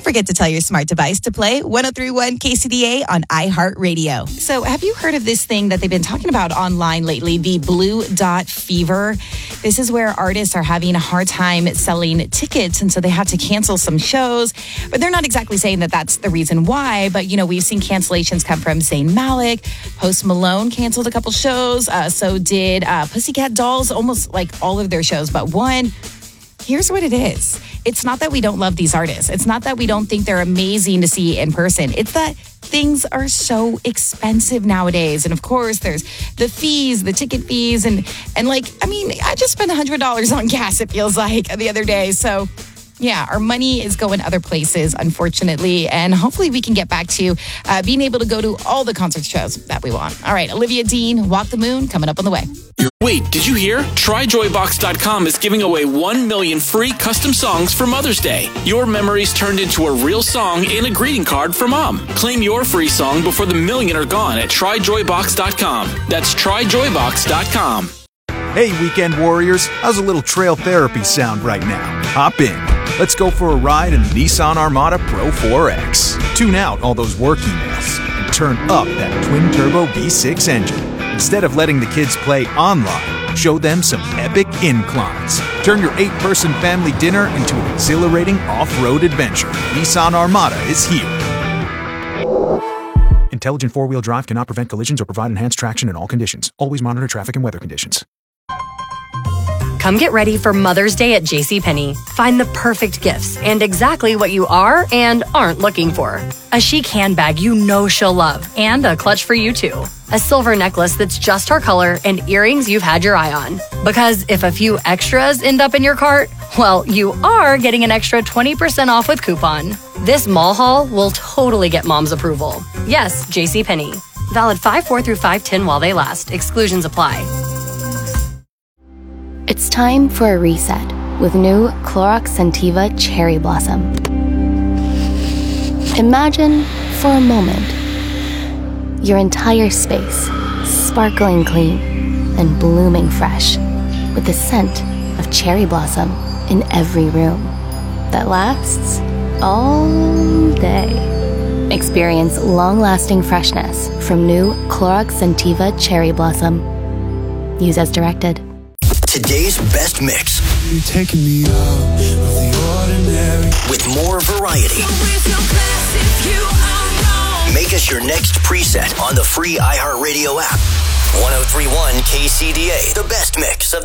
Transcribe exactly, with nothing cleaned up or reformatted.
forget to tell your smart device to play one oh three point one K C D A on iHeartRadio. So have you heard of this thing that they've been talking about online lately, the Blue Dot Fever? This is where artists are having a hard time selling tickets, and so they have to cancel some shows. But they're not exactly saying that that's the reason why. But, you know, we've seen cancellations come from Zayn Malik. Post Malone canceled a couple shows. Uh, so did uh, Pussycat Dolls, almost like all of their shows but one. Here's what it is. It's not that we don't love these artists. It's not that we don't think they're amazing to see in person. It's that things are so expensive nowadays. And of course, there's the fees, the ticket fees. And, and like, I mean, I just spent one hundred dollars on gas, it feels like, the other day. So yeah, our money is going other places, unfortunately. And hopefully we can get back to uh, being able to go to all the concert shows that we want. All right, Olivia Dean, Walk the Moon, coming up on the way. Wait, did you hear? Try Joy Box dot com is giving away one million free custom songs for Mother's Day. Your memories turned into a real song and a greeting card for Mom. Claim your free song before the million are gone at Try Joy Box dot com. That's Try Joy Box dot com. Hey, weekend warriors, how's a little trail therapy sound right now? Hop in. Let's go for a ride in the Nissan Armada Pro four X. Tune out all those work emails and turn up that twin-turbo V six engine. Instead of letting the kids play online, show them some epic inclines. Turn your eight-person family dinner into an exhilarating off-road adventure. Nissan Armada is here. Intelligent four-wheel drive cannot prevent collisions or provide enhanced traction in all conditions. Always monitor traffic and weather conditions. Come get ready for Mother's Day at JCPenney. Find the perfect gifts and exactly what you are and aren't looking for. A chic handbag you know she'll love and a clutch for you too. A silver necklace that's just her color and earrings you've had your eye on. Because if a few extras end up in your cart, well, you are getting an extra twenty percent off with coupon. This mall haul will totally get Mom's approval. Yes, JCPenney. Valid five four through five ten while they last. Exclusions apply. It's time for a reset with new Clorox Scentiva Cherry Blossom. Imagine, for a moment, your entire space sparkling clean and blooming fresh with the scent of cherry blossom in every room that lasts all day. Experience long-lasting freshness from new Clorox Scentiva Cherry Blossom. Use as directed. Today's best mix. You're taking me out of the ordinary. With more variety. Make us your next preset on the free iHeartRadio app. one oh three point one K C D A, the best mix of